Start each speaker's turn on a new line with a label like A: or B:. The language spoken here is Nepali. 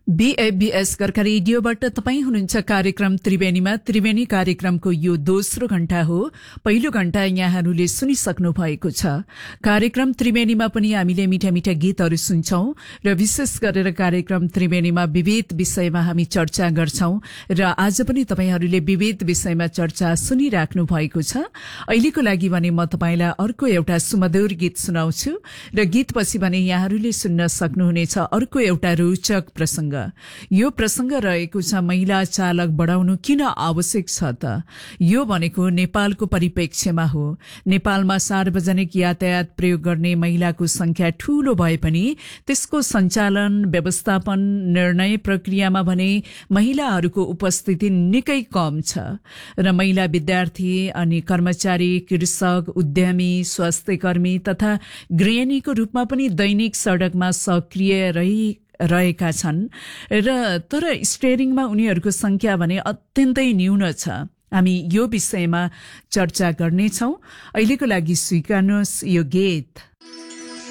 A: बीएबीएस गोर्खा रेडियोबाट तपाईं हुनुहुन्छ कार्यक्रम त्रिवेणीमा। त्रिवेणी कार्यक्रमको यो दोस्रो घण्टा हो। पहिलो घण्टा यहाँहरूले सुनिसक्नु भएको छ। कार्यक्रम त्रिवेणीमा पनि हामीले मिठा मिठा गीतहरू सुन्छौं र विशेष गरेर कार्यक्रम त्रिवेणीमा विविध विषयमा हामी चर्चा गर्छौं र आज पनि तपाईहरूले विविध विषयमा चर्चा सुनिराख्नु भएको छ। अहिलेको लागि भने म तपाईलाई अर्को एउटा सुमधुर गीत सुनाउँछु र गीतपछि भने यहाँहरूले सुन्न सक्नुहुनेछ अर्को एउटा रोचक प्रसंग। यो प्रसंग रहेको छ महिला चालक बढाउनु किन आवश्यक छ त। यो भनेको नेपालको परिप्रेक्ष्यमा हो। नेपालमा सार्वजनिक यातायात प्रयोग गर्ने महिलाको संख्या ठूलो भए पनि त्यसको सञ्चालन, व्यवस्थापन, निर्णय प्रक्रियामा भने महिलाहरूको उपस्थिति निकै कम छ र महिला विद्यार्थी अनि कर्मचारी, कृषक, उद्यमी, स्वास्थ्यकर्मी तथा गृहिणीको रूपमा पनि दैनिक सड़कमा सक्रिय रहेका छन् र तर स्टेयरिङमा उनीहरूको संख्या भने अत्यन्तै न्यून छ। हामी यो विषयमा चर्चा गर्नेछौं। अहिलेको लागि स्वीकार्नुहोस् यो गीत।